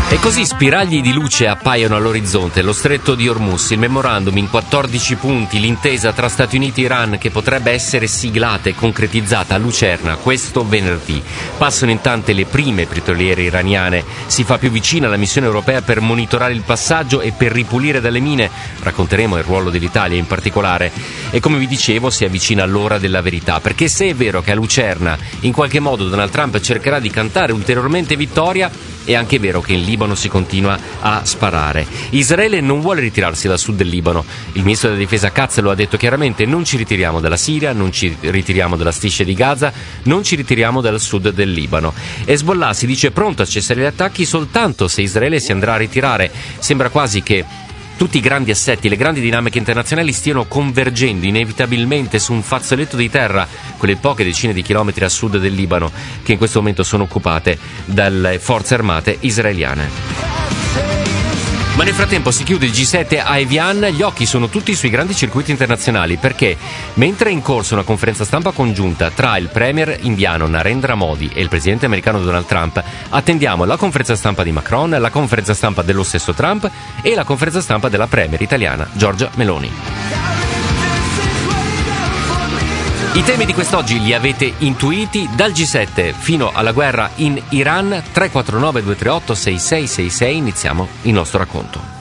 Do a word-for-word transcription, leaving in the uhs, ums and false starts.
E così spiragli di luce appaiono all'orizzonte, lo stretto di Hormuz, il memorandum in quattordici punti, l'intesa tra Stati Uniti e Iran che potrebbe essere siglata e concretizzata a Lucerna questo venerdì. Passano in tante le prime petroliere iraniane, si fa più vicina la missione europea per monitorare il passaggio e per ripulire dalle mine. Racconteremo il ruolo dell'Italia in particolare. E come vi dicevo, si avvicina l'ora della verità, perché se è vero che a Lucerna in qualche modo Donald Trump cercherà di cantare ulteriormente vittoria, è anche vero che in Libano si continua a sparare. Israele non vuole ritirarsi dal sud del Libano. Il ministro della difesa Katz lo ha detto chiaramente: non ci ritiriamo dalla Siria, non ci ritiriamo dalla striscia di Gaza, non ci ritiriamo dal sud del Libano. Hezbollah si dice pronto a cessare gli attacchi soltanto se Israele si andrà a ritirare. Sembra quasi che tutti i grandi assetti, le grandi dinamiche internazionali stiano convergendo inevitabilmente su un fazzoletto di terra, quelle poche decine di chilometri a sud del Libano, che in questo momento sono occupate dalle forze armate israeliane. Ma nel frattempo si chiude il G sette a Evian, gli occhi sono tutti sui grandi circuiti internazionali, perché mentre è in corso una conferenza stampa congiunta tra il premier indiano Narendra Modi e il presidente americano Donald Trump, attendiamo la conferenza stampa di Macron, la conferenza stampa dello stesso Trump e la conferenza stampa della premier italiana Giorgia Meloni. I temi di quest'oggi li avete intuiti: dal G sette fino alla guerra in Iran. Tre quattro nove due tre otto sei sei sei sei. Iniziamo il nostro racconto.